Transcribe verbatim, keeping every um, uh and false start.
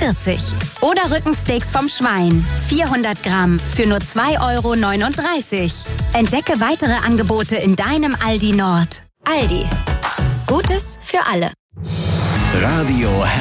vierzig. Oder Rückensteaks vom Schwein, vierhundert Gramm für nur zwei Euro neununddreißig. Entdecke weitere Angebote in deinem Aldi Nord. Aldi. Gutes für alle. Radio